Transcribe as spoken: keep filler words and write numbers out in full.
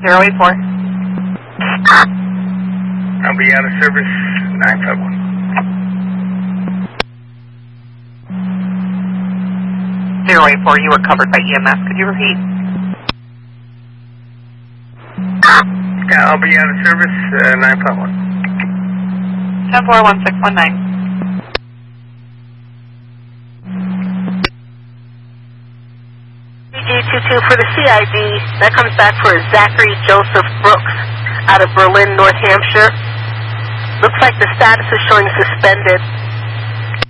zero eight four. I'll be out of service, nine five one. zero eight four, you were covered by E M S. Could you repeat? Yeah, I'll be out of service, uh, nine five one. ten four one six one nine. B G two two for the C I D, that comes back for Zachary Joseph Brooks out of Berlin, North Hampshire. Looks like the status is showing suspended.